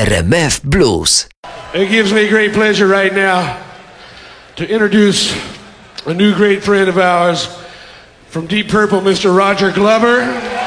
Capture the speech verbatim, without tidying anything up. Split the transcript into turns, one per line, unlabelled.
R M F Blues.
It gives me great pleasure right now to introduce a new great friend of ours from Deep Purple, Mister Roger Glover.